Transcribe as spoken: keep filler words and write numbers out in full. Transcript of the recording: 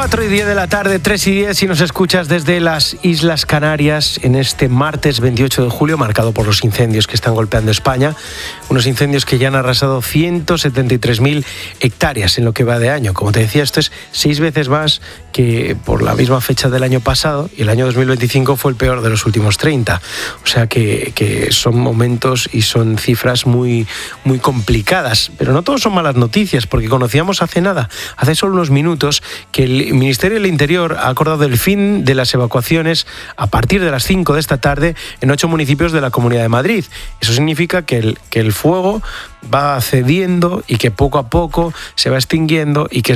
cuatro y diez de la tarde, tres y diez, si nos escuchas desde las Islas Canarias en este martes veintiocho de julio, marcado por los incendios que están golpeando España. Unos incendios que ya han arrasado ciento setenta y tres mil hectáreas en lo que va de año. Como te decía, esto es seis veces más que por la misma fecha del año pasado, y el año dos mil veinticinco fue el peor de los últimos treinta. O sea que, que son momentos y son cifras muy, muy complicadas. Pero no todos son malas noticias, porque conocíamos hace nada, hace solo unos minutos, que el Ministerio del Interior ha acordado el fin de las evacuaciones a partir de las cinco de esta tarde en ocho municipios de la Comunidad de Madrid. Eso significa que el, que el fuego va cediendo y que poco a poco se va extinguiendo y que